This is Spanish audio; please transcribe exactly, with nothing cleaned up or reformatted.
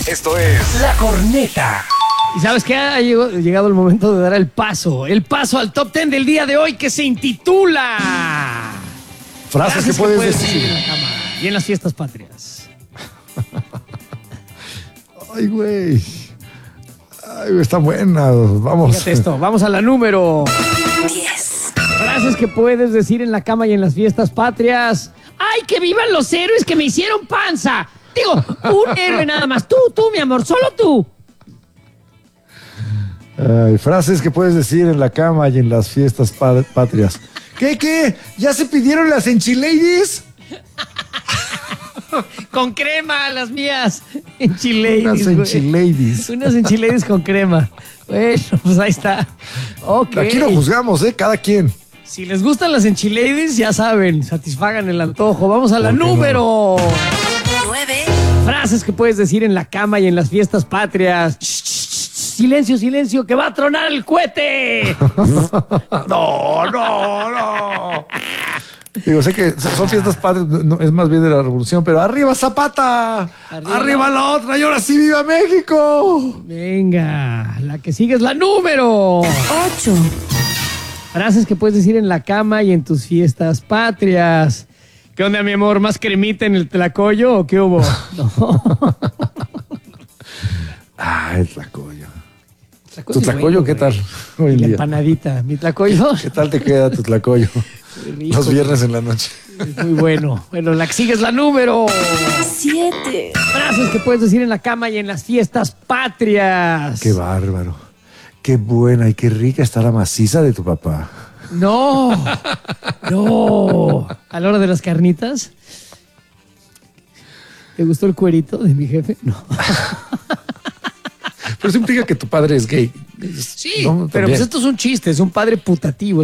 Esto es La Corneta. ¿Y sabes qué? Ha llegado, llegado el momento de dar el paso. El paso al top ten del día de hoy, que se intitula Frases, Frases que, puedes, que puedes decir en la cama y en las fiestas patrias. Ay, güey. Ay, está buena. Vamos. Fíjate esto. Vamos a la número diez. Frases que puedes decir en la cama y en las fiestas patrias. ¡Ay, que vivan los héroes que me hicieron panza! Digo, un héroe nada más. Tú, tú, mi amor, solo tú. Ay, frases que puedes decir en la cama y en las fiestas patrias. ¿Qué, qué? ¿Ya se pidieron las enchiladies? Con crema, las mías. Enchiladies. Unas enchiladies. Unas enchiladies con crema. Bueno, pues ahí está. Ok. Aquí no juzgamos, ¿eh? Cada quien. Si les gustan las enchiladies, ya saben, satisfagan el antojo. Vamos a la número nueve. Frases que puedes decir en la cama y en las fiestas patrias. Silencio, silencio, que va a tronar el cohete. No, no, no. Digo, sé que son fiestas patrias, no, es más bien de la revolución, pero ¡arriba Zapata! ¡Arriba, arriba la otra! ¡Y ahora sí viva México! Venga, la que sigue es la número ocho. Frases que puedes decir en la cama y en tus fiestas patrias. ¿Qué onda, mi amor? ¿Más cremita en el tlacoyo o qué hubo? No. Ah, el tlacoyo. ¿Tu tlacoyo qué tal hoy en día? La empanadita. ¿Mi tlacoyo? ¿Qué tal te queda tu tlacoyo? Rico, los viernes en la noche. Es muy bueno. Bueno, la que sigue es la número siete. Frases que puedes decir en la cama y en las fiestas patrias. Qué bárbaro. Qué buena y qué rica está la maciza de tu papá. No, no. A la hora de las carnitas. ¿Te gustó el cuerito de mi jefe? No. Pero eso implica que tu padre es gay. Sí, no, pero pues esto es un chiste, es un padre putativo.